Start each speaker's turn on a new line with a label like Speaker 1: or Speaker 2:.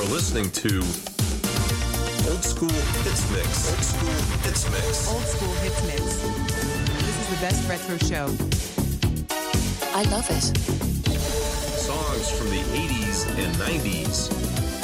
Speaker 1: listening to Old School Hits Mix. Old School Hits Mix.
Speaker 2: Old School Hits Mix. This is the best retro show.
Speaker 3: I love it.
Speaker 1: Songs from the 80s and 90s.